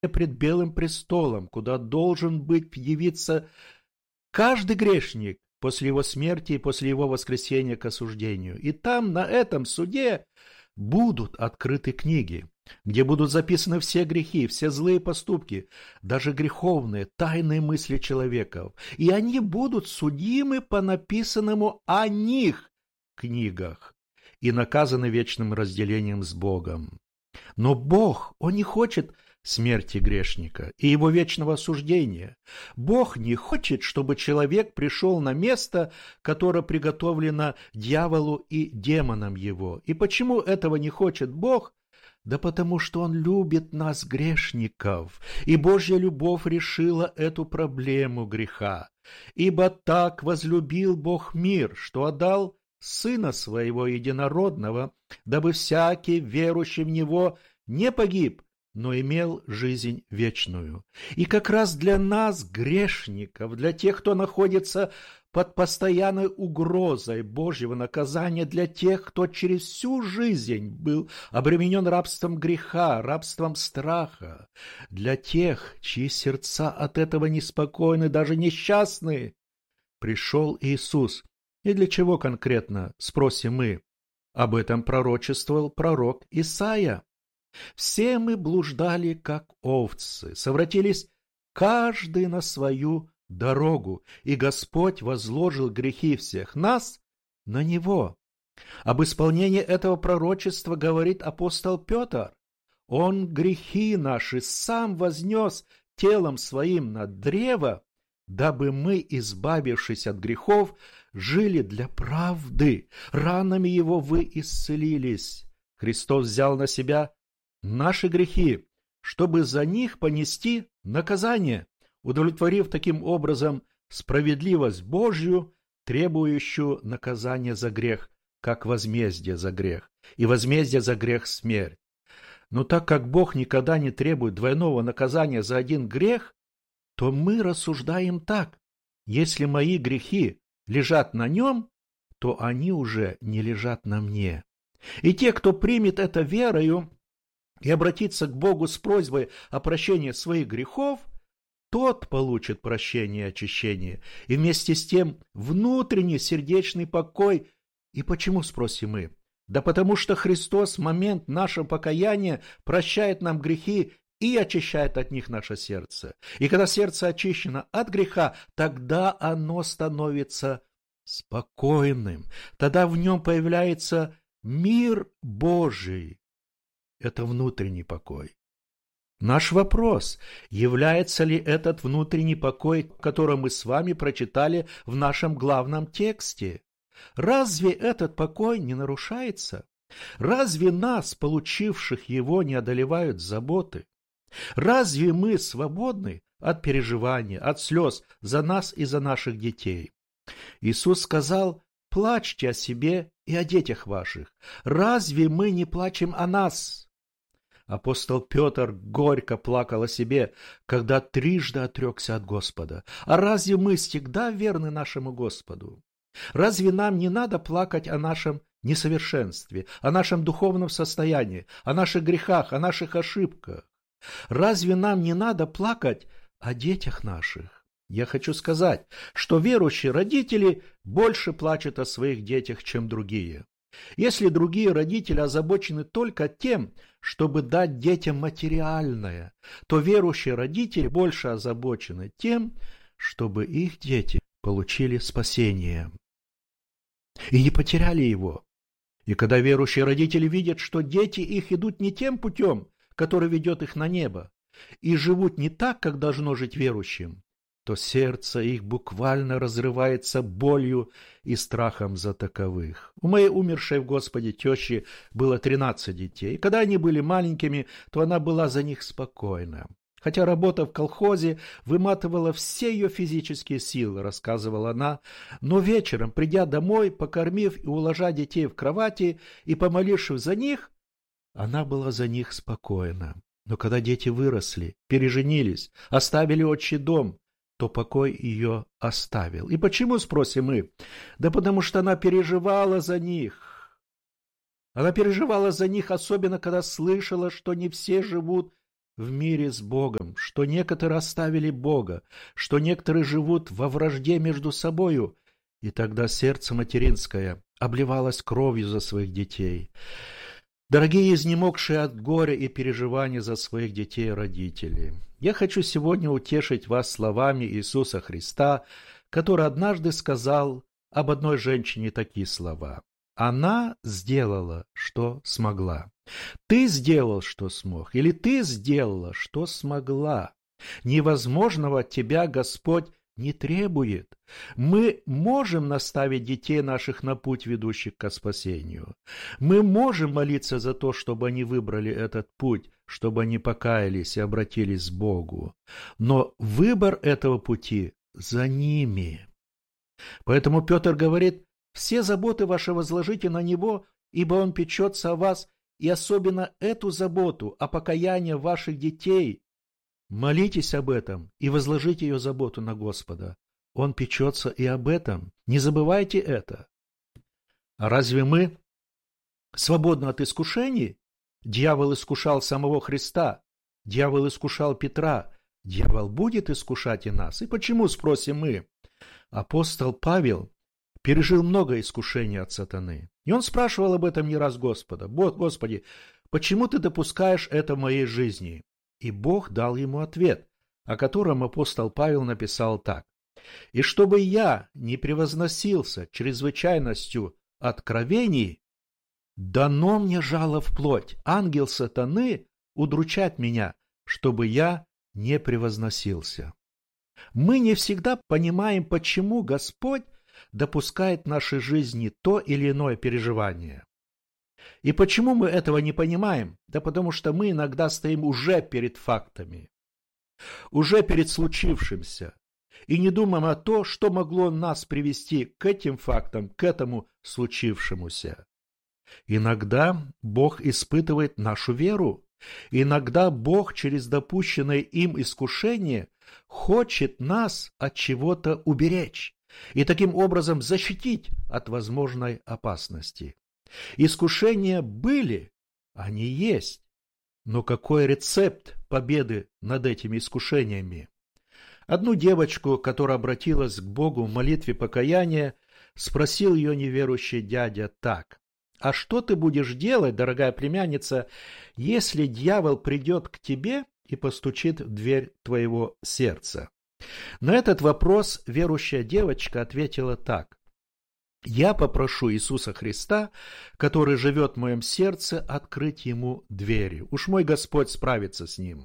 пред белым престолом, куда должен быть явиться каждый грешник после его смерти и после его воскресения к осуждению. И там, на этом суде, будут открыты книги, где будут записаны все грехи, все злые поступки, даже греховные, тайные мысли человеков. И они будут судимы по написанному о них книгах и наказаны вечным разделением с Богом. Но Бог, Он не хочет смерти грешника и его вечного осуждения. Бог не хочет, чтобы человек пришел на место, которое приготовлено дьяволу и демонам его. И почему этого не хочет Бог? Да потому что Он любит нас, грешников, и Божья любовь решила эту проблему греха. Ибо так возлюбил Бог мир, что отдал Сына Своего Единородного, дабы всякий, верующий в Него, не погиб, но имел жизнь вечную. И как раз для нас, грешников, для тех, кто находится под постоянной угрозой Божьего наказания, для тех, кто через всю жизнь был обременен рабством греха, рабством страха, для тех, чьи сердца от этого неспокойны, даже несчастны, пришел Иисус. И для чего конкретно, спросим мы? Об этом пророчествовал пророк Исаия. «Все мы блуждали, как овцы, совратились каждый на свою дорогу, и Господь возложил грехи всех нас на Него». Об исполнении этого пророчества говорит апостол Петр. «Он грехи наши сам вознес телом своим на древо, дабы мы, избавившись от грехов, жили для правды. Ранами Его вы исцелились». Христос взял на себя наши грехи, чтобы за них понести наказание, удовлетворив таким образом справедливость Божью, требующую наказания за грех, как возмездие за грех, и возмездие за грех — смерть. Но так как Бог никогда не требует двойного наказания за один грех, то мы рассуждаем так: если мои грехи лежат на Нем, то они уже не лежат на мне. И те, кто примет это верою и обратится к Богу с просьбой о прощении своих грехов, тот получит прощение и очищение, и вместе с тем внутренний сердечный покой. И почему, спросим мы? Да потому что Христос в момент нашего покаяния прощает нам грехи и очищает от них наше сердце. И когда сердце очищено от греха, тогда оно становится спокойным. Тогда в нем появляется мир Божий. Это внутренний покой. Наш вопрос: является ли этот внутренний покой, который мы с вами прочитали в нашем главном тексте? Разве этот покой не нарушается? Разве нас, получивших его, не одолевают заботы? Разве мы свободны от переживания, от слез за нас и за наших детей? Иисус сказал: плачьте о себе и о детях ваших. Разве мы не плачем о нас? Апостол Петр горько плакал о себе, когда трижды отрекся от Господа. А разве мы всегда верны нашему Господу? Разве нам не надо плакать о нашем несовершенстве, о нашем духовном состоянии, о наших грехах, о наших ошибках? Разве нам не надо плакать о детях наших? Я хочу сказать, что верующие родители больше плачут о своих детях, чем другие. Если другие родители озабочены только тем, чтобы дать детям материальное, то верующие родители больше озабочены тем, чтобы их дети получили спасение и не потеряли его. И когда верующие родители видят, что дети их идут не тем путем, который ведет их на небо, и живут не так, как должно жить верующим, то сердце их буквально разрывается болью и страхом за таковых. У моей умершей в Господе тещи было 13 детей. Когда они были маленькими, то она была за них спокойна. Хотя работа в колхозе выматывала все ее физические силы, рассказывала она, но вечером, придя домой, покормив и уложа детей в кровати и помолившись за них, она была за них спокойна. Но когда дети выросли, переженились, оставили отчий дом, то покой ее оставил. И почему, спросим мы? Да потому что она переживала за них. Она переживала за них, особенно когда слышала, что не все живут в мире с Богом, что некоторые оставили Бога, что некоторые живут во вражде между собою, и тогда сердце материнское обливалось кровью за своих детей. Дорогие изнемогшие от горя и переживаний за своих детей и родителей, я хочу сегодня утешить вас словами Иисуса Христа, который однажды сказал об одной женщине такие слова: «Она сделала, что смогла». Ты сделал, что смог, или ты сделала, что смогла. Невозможного от тебя Господь не требует. Мы можем наставить детей наших на путь, ведущий к спасению. Мы можем молиться за то, чтобы они выбрали этот путь, чтобы они покаялись и обратились к Богу. Но выбор этого пути за ними. Поэтому Петр говорит: все заботы ваши возложите на Него, ибо Он печется о вас, и особенно эту заботу о покаянии ваших детей. Молитесь об этом и возложите ее заботу на Господа. Он печется и об этом. Не забывайте это. А разве мы свободны от искушений? Дьявол искушал самого Христа. Дьявол искушал Петра. Дьявол будет искушать и нас. И почему, спросим мы? Апостол Павел пережил много искушений от сатаны. И он спрашивал об этом не раз Господа: «Господи, почему ты допускаешь это в моей жизни?» И Бог дал ему ответ, о котором апостол Павел написал так: «И чтобы я не превозносился чрезвычайностью откровений, дано мне жало в плоть, ангел сатаны удручать меня, чтобы я не превозносился». Мы не всегда понимаем, почему Господь допускает в нашей жизни то или иное переживание. И почему мы этого не понимаем? Да потому что мы иногда стоим уже перед фактами, уже перед случившимся, и не думаем о том, что могло нас привести к этим фактам, к этому случившемуся. Иногда Бог испытывает нашу веру. Иногда Бог через допущенное им искушение хочет нас от чего-то уберечь и таким образом защитить от возможной опасности. Искушения были, они есть, но какой рецепт победы над этими искушениями? Одну девочку, которая обратилась к Богу в молитве покаяния, спросил ее неверующий дядя так: «А что ты будешь делать, дорогая племянница, если дьявол придет к тебе и постучит в дверь твоего сердца?» На этот вопрос верующая девочка ответила так: «Я попрошу Иисуса Христа, который живет в моем сердце, открыть ему двери. Уж мой Господь справится с ним».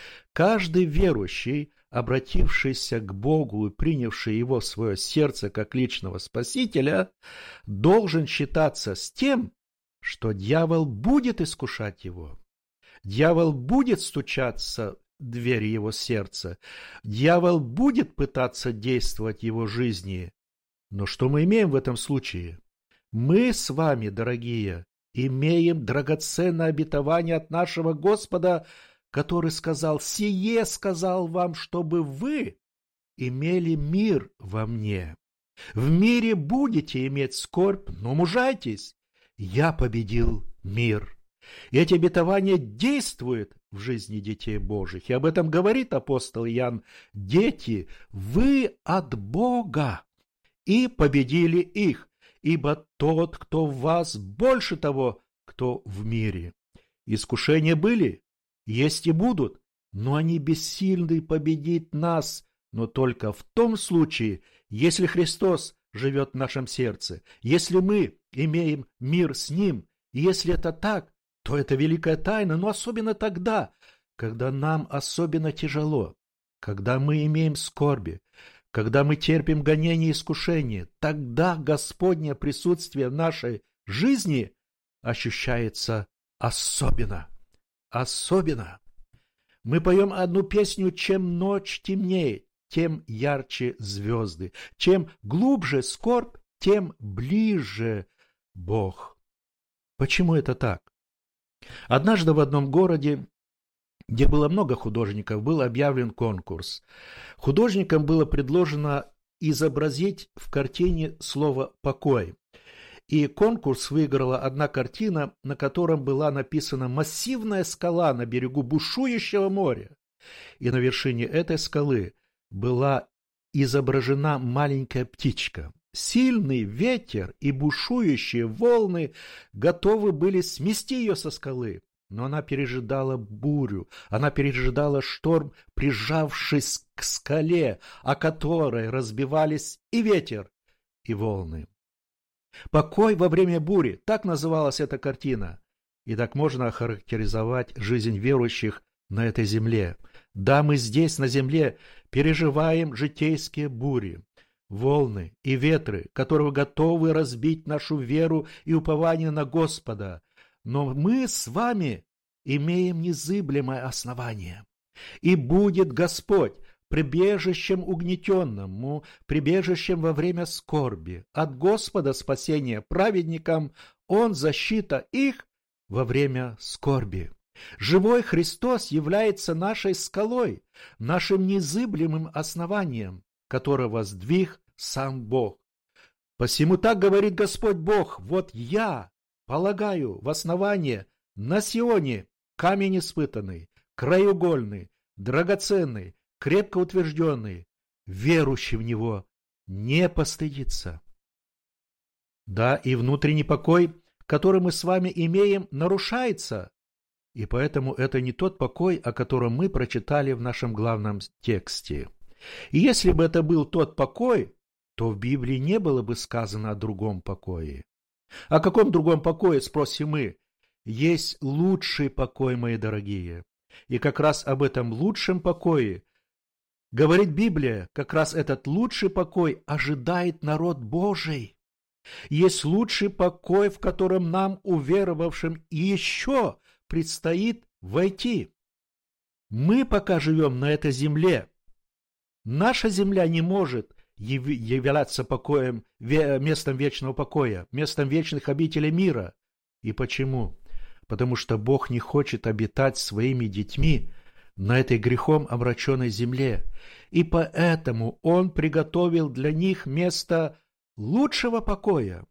Каждый верующий, обратившийся к Богу и принявший Его в свое сердце как личного Спасителя, должен считаться с тем, что дьявол будет искушать его. Дьявол будет стучаться в двери его сердца. Дьявол будет пытаться действовать в его жизни. Но что мы имеем в этом случае? Мы с вами, дорогие, имеем драгоценное обетование от нашего Господа, который сказал: «Сие сказал вам, чтобы вы имели мир во мне. В мире будете иметь скорбь, но мужайтесь, я победил мир». И эти обетования действуют в жизни детей Божьих. И об этом говорит апостол Иоанн: «Дети, вы от Бога, и победили их, ибо тот, кто в вас, больше того, кто в мире». Искушения были, есть и будут, но они бессильны победить нас, но только в том случае, если Христос живет в нашем сердце, если мы имеем мир с Ним. И если это так, то это великая тайна, но особенно тогда, когда нам особенно тяжело, когда мы имеем скорби, когда мы терпим гонения и искушения, тогда Господнее присутствие в нашей жизни ощущается особенно. Особенно. Мы поем одну песню: «Чем ночь темнее, тем ярче звезды, чем глубже скорбь, тем ближе Бог». Почему это так? Однажды в одном городе, где было много художников, был объявлен конкурс. Художникам было предложено изобразить в картине слово «покой». И конкурс выиграла одна картина, на котором была написана массивная скала на берегу бушующего моря. И на вершине этой скалы была изображена маленькая птичка. Сильный ветер и бушующие волны готовы были смести ее со скалы. Но она пережидала бурю, она пережидала шторм, прижавшись к скале, о которой разбивались и ветер, и волны. «Покой во время бури» — так называлась эта картина. И так можно охарактеризовать жизнь верующих на этой земле. Да, мы здесь, на земле, переживаем житейские бури, волны и ветры, которые готовы разбить нашу веру и упование на Господа. Но мы с вами имеем незыблемое основание. И будет Господь прибежищем угнетенному, прибежищем во время скорби. От Господа спасение праведникам, Он защита их во время скорби. Живой Христос является нашей скалой, нашим незыблемым основанием, которое воздвиг сам Бог. Посему так говорит Господь Бог: вот я полагаю в основание на Сионе камень испытанный, краеугольный, драгоценный, крепко утвержденный, верующий в него не постыдится. Да, и внутренний покой, который мы с вами имеем, нарушается, и поэтому это не тот покой, о котором мы прочитали в нашем главном тексте. И если бы это был тот покой, то в Библии не было бы сказано о другом покое. О каком другом покое, спросим мы? Есть лучший покой, мои дорогие. И как раз об этом лучшем покое говорит Библия. Как раз этот лучший покой ожидает народ Божий. Есть лучший покой, в котором нам, уверовавшим, еще предстоит войти. Мы пока живем на этой земле. Наша земля не может являться покоем, местом вечного покоя, местом вечных обителей мира. И почему? Потому что Бог не хочет обитать своими детьми на этой грехом омраченной земле. И поэтому Он приготовил для них место лучшего покоя.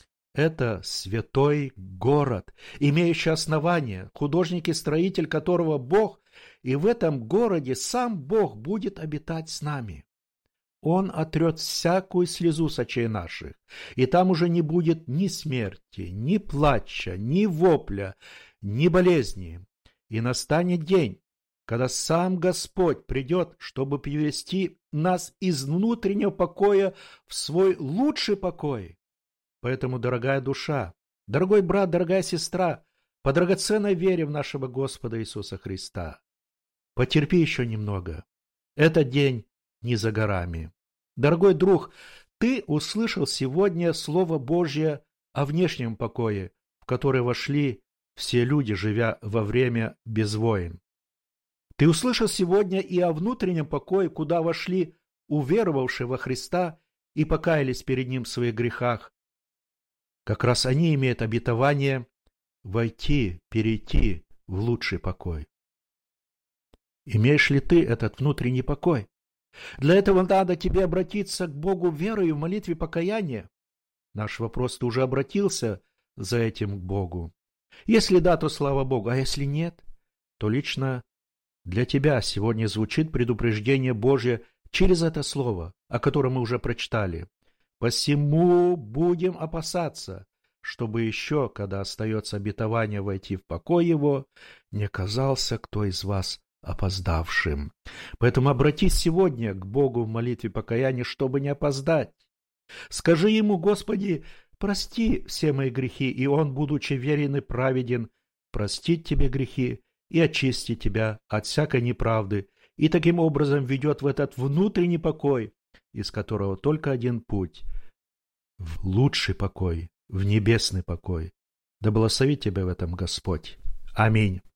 Это святой город, имеющий основание, художник и строитель которого Бог, и в этом городе сам Бог будет обитать с нами. Он отрет всякую слезу с очей наших, и там уже не будет ни смерти, ни плача, ни вопля, ни болезни. И настанет день, когда сам Господь придет, чтобы привести нас из внутреннего покоя в свой лучший покой. Поэтому, дорогая душа, дорогой брат, дорогая сестра, по драгоценной вере в нашего Господа Иисуса Христа, потерпи еще немного. Этот день не за горами. Дорогой друг, ты услышал сегодня Слово Божье о внешнем покое, в который вошли все люди, живя во время без войн. Ты услышал сегодня и о внутреннем покое, куда вошли уверовавшие во Христа и покаялись перед Ним в своих грехах. Как раз они имеют обетование войти, перейти в лучший покой. Имеешь ли ты этот внутренний покой? Для этого надо тебе обратиться к Богу верою в молитве покаяния. Наш вопрос: ты уже обратился за этим к Богу? Если да, то слава Богу, а если нет, то лично для тебя сегодня звучит предупреждение Божье через это слово, о котором мы уже прочитали. Посему будем опасаться, чтобы еще, когда остается обетование войти в покой его, не оказался кто из вас опоздавшим. Поэтому обратись сегодня к Богу в молитве покаяния, чтобы не опоздать. Скажи Ему: Господи, прости все мои грехи, и Он, будучи верен и праведен, простит тебе грехи и очистит тебя от всякой неправды, и таким образом ведет в этот внутренний покой, из которого только один путь — в лучший покой, в небесный покой. Да благословит тебя в этом Господь. Аминь.